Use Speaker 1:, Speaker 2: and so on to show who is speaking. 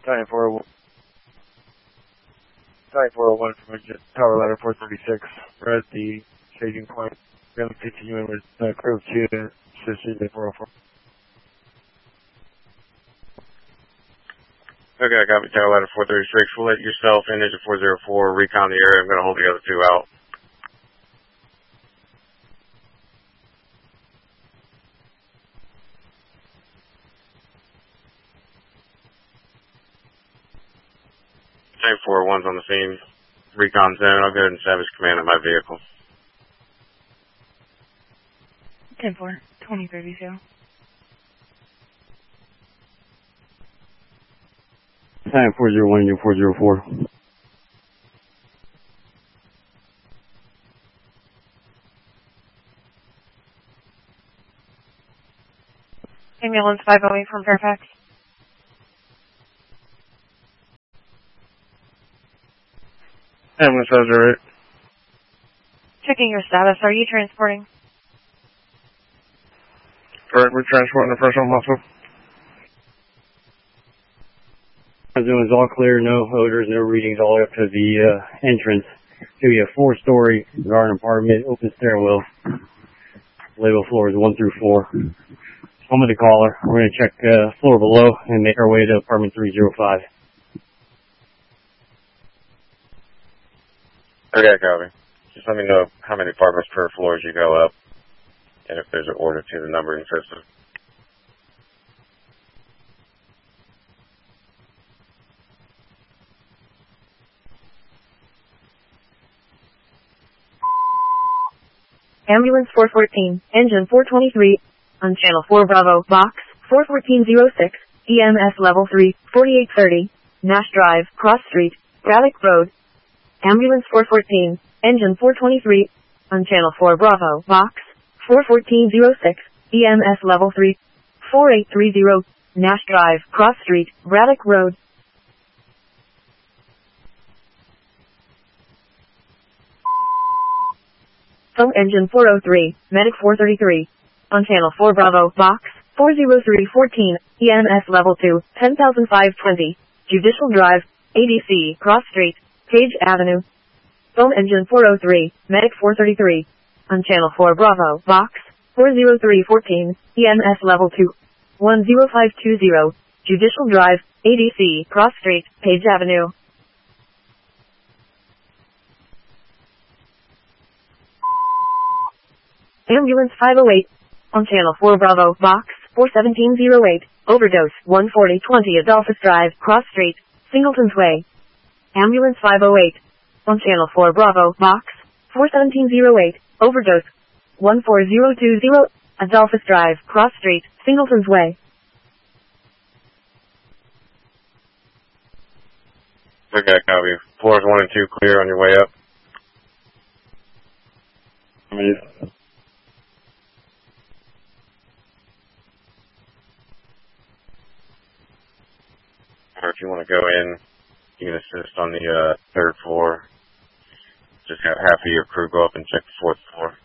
Speaker 1: Time 401 from tower ladder 436. We're at the staging point. We're going to continue in with crew 2 to assist you 404.
Speaker 2: Okay, I copy tower ladder 436. We'll let yourself and engine 404 recon the area. I'm going to hold the other two out. Tank 401's on the scene. Recon zone. I'll go ahead and establish command of my vehicle.
Speaker 3: 10-4, 2030.
Speaker 4: Time 401 to 404.
Speaker 3: Ambulance 508 from Fairfax.
Speaker 1: Ambulance 508.
Speaker 3: Checking your status. Are you transporting?
Speaker 1: Correct, we're transporting a personal muscle.
Speaker 4: Zone is all clear, no odors, no readings, all the way up to the entrance. So we have 4-story garden apartment, open stairwell. Label floors 1 through 4. I'm with the caller. We're going to check floor below and make our way to apartment 305.
Speaker 2: Okay, copy. Just let me know how many apartments per floor as you go up, and if there's an order to the numbering system.
Speaker 5: Ambulance 414, engine 423, on channel 4 Bravo, box 41406, EMS level 3, 4830, Nash Drive, Cross Street, Braddock Road. Ambulance 414, engine 423, on channel 4 Bravo, box 41406, EMS level 3, 4830, Nash Drive, Cross Street, Braddock Road. Phone engine 403, medic 433, on channel 4 Bravo, box 40314, EMS level 2, 10520, Judicial Drive, ADC, Cross Street, Page Avenue. Phone engine 403, medic 433, on channel 4 Bravo, box 40314, EMS level 2, 10520, Judicial Drive, ADC, Cross Street, Page Avenue. Ambulance 508, on channel 4 Bravo, box 41708, overdose 14020 Adolphus Drive, Cross Street, Singleton's Way. Ambulance 508, on channel 4 Bravo, box 41708, overdose 14020 Adolphus Drive, Cross Street, Singleton's Way.
Speaker 2: Okay, copy. Floors 1 and 2 clear on your way up. Or if you want to go in, you can assist on the 3rd floor. Just have half of your crew go up and check the 4th floor.